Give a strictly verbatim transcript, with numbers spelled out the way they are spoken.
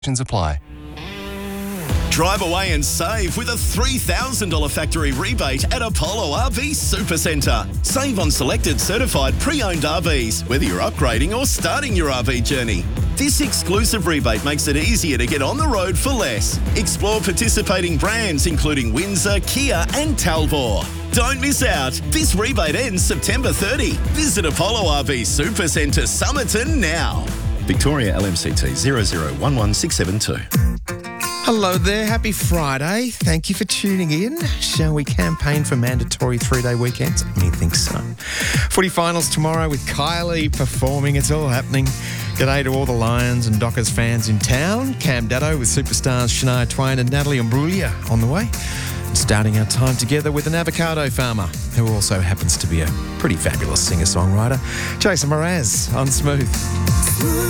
apply. Drive away and save with a three thousand dollars factory rebate at Apollo R V Supercentre. Save on selected certified pre-owned R Vs, whether you're upgrading or starting your R V journey. This exclusive rebate makes it easier to get on the road for less. Explore participating brands including Windsor, Kia and Talbot. Don't miss out. This rebate ends September thirtieth. Visit Apollo R V Supercentre Somerton now. Victoria L M C T zero zero one one six seven two. Hello there, happy Friday. Thank you for tuning in. Shall we campaign for mandatory three-day weekends? I think so. Footy finals tomorrow with Kylie performing. It's all happening. G'day to all the Lions and Dockers fans in town. Cam Daddo with superstars Shania Twain and Natalie Imbruglia on the way. Starting our time together with an avocado farmer who also happens to be a pretty fabulous singer-songwriter. Jason Mraz on Smooth.